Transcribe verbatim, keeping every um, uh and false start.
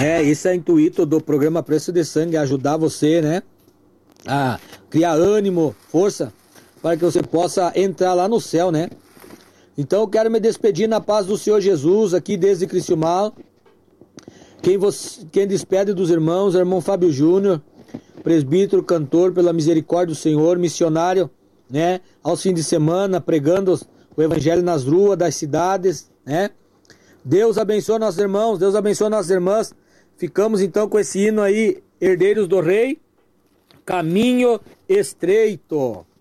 É, esse é o intuito do programa Preço de Sangue, ajudar você, né, a criar ânimo, força, para que você possa entrar lá no céu, né? Então eu quero me despedir na paz do Senhor Jesus, aqui desde Criciúmal. Quem, você, quem despede dos irmãos é o irmão Fábio Júnior, presbítero, cantor, pela misericórdia do Senhor, missionário, né, aos fins de semana, pregando o evangelho nas ruas das cidades, né? Deus abençoe nossos irmãos, Deus abençoe nossas irmãs. Ficamos então com esse hino aí, Herdeiros do Rei, Caminho Estreito.